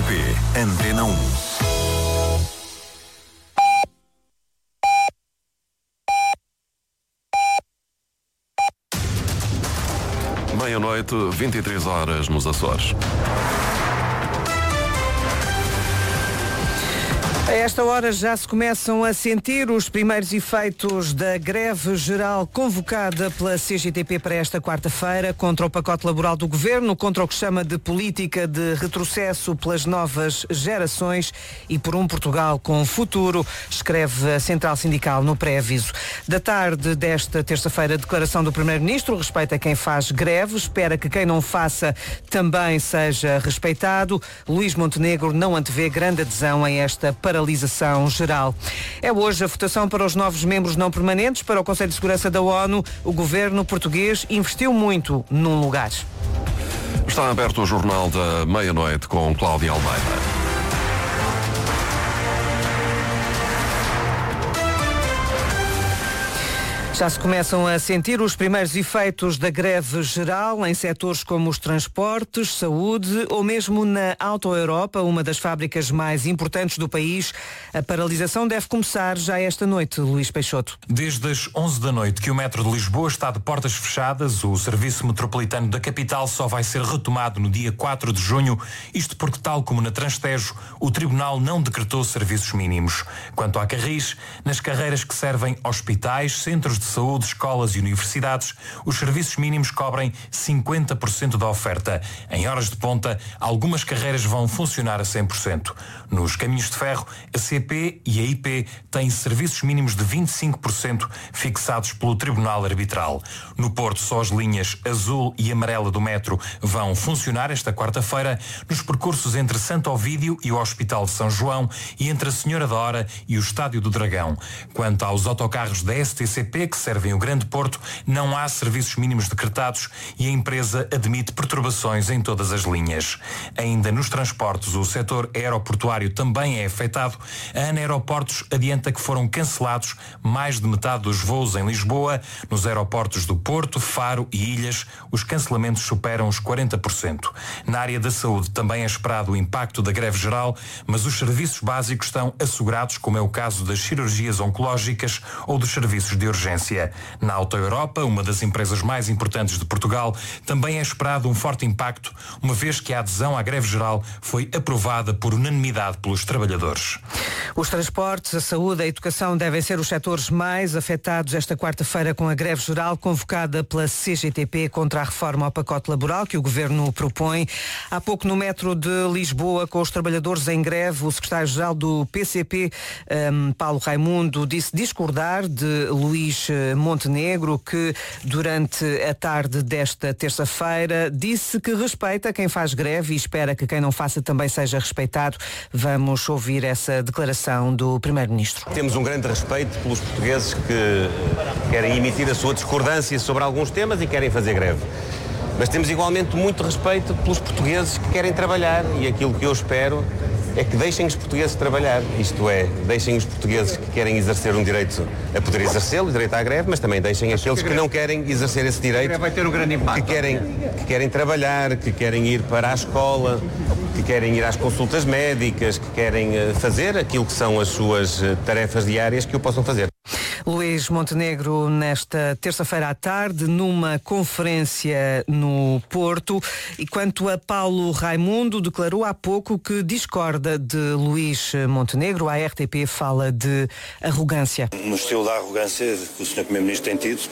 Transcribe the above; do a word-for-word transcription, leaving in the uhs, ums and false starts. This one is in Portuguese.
P Antena um. Meia-noite, vinte e três horas nos Açores. A esta hora já se começam a sentir os primeiros efeitos da greve geral convocada pela C G T P para esta quarta-feira contra o pacote laboral do Governo, contra o que chama de política de retrocesso pelas novas gerações e por um Portugal com futuro, escreve a Central Sindical no pré-aviso. Da tarde desta terça-feira, a declaração do Primeiro-Ministro respeita quem faz greve, espera que quem não faça também seja respeitado. Luís Montenegro não antevê grande adesão a esta paralisação geral. É hoje a votação para os novos membros não permanentes para o Conselho de Segurança da ONU. O governo português investiu muito num lugar. Está aberto o Jornal da Meia-Noite com Cláudia Almeida. Já se começam a sentir os primeiros efeitos da greve geral em setores como os transportes, saúde ou mesmo na Auto Europa, uma das fábricas mais importantes do país. A paralisação deve começar já esta noite, Luís Peixoto. Desde as onze da noite que o metro de Lisboa está de portas fechadas, o serviço metropolitano da capital só vai ser retomado no dia quatro de junho, isto porque, tal como na Transtejo, o Tribunal não decretou serviços mínimos. Quanto à Carris, nas carreiras que servem hospitais, centros de saúde, escolas e universidades, os serviços mínimos cobrem cinquenta por cento da oferta. Em horas de ponta, algumas carreiras vão funcionar a cem por cento. Nos caminhos de ferro, a C P e a I P têm serviços mínimos de vinte e cinco por cento fixados pelo Tribunal Arbitral. No Porto, só as linhas azul e amarela do metro vão funcionar esta quarta-feira nos percursos entre Santo Ovídio e o Hospital de São João e entre a Senhora da Hora e o Estádio do Dragão. Quanto aos autocarros da S T C P que servem o Grande Porto, não há serviços mínimos decretados e a empresa admite perturbações em todas as linhas. Ainda nos transportes, o setor aeroportuário também é afetado. A ANA Aeroportos adianta que foram cancelados mais de metade dos voos em Lisboa. Nos aeroportos do Porto, Faro e Ilhas, os cancelamentos superam os quarenta por cento. Na área da saúde também é esperado o impacto da greve geral, mas os serviços básicos estão assegurados, como é o caso das cirurgias oncológicas ou dos serviços de urgência. Na Auto Europa, uma das empresas mais importantes de Portugal, também é esperado um forte impacto, uma vez que a adesão à greve geral foi aprovada por unanimidade pelos trabalhadores. Os transportes, a saúde e a educação devem ser os setores mais afetados esta quarta-feira com a greve geral convocada pela C G T P contra a reforma ao pacote laboral que o Governo propõe. Há pouco no metro de Lisboa, com os trabalhadores em greve, o secretário-geral do P C P, um, Paulo Raimundo, disse discordar de Luís Montenegro, que durante a tarde desta terça-feira disse que respeita quem faz greve e espera que quem não faça também seja respeitado. Vamos ouvir essa declaração do Primeiro-Ministro. Temos um grande respeito pelos portugueses que querem emitir a sua discordância sobre alguns temas e querem fazer greve. Mas temos igualmente muito respeito pelos portugueses que querem trabalhar e aquilo que eu espero é que deixem os portugueses trabalhar, isto é, deixem os portugueses que querem exercer um direito a poder exercê-lo, o direito à greve, mas também deixem aqueles que não querem exercer esse direito, vai ter um grande impacto. que querem, que querem trabalhar, que querem ir para a escola, que querem ir às consultas médicas, que querem fazer aquilo que são as suas tarefas diárias, que o possam fazer. Luís Montenegro, nesta terça-feira à tarde, numa conferência no Porto. E quanto a Paulo Raimundo, declarou há pouco que discorda de Luís Montenegro. A R T P fala de arrogância. No estilo da arrogância que o senhor Primeiro-Ministro tem tido,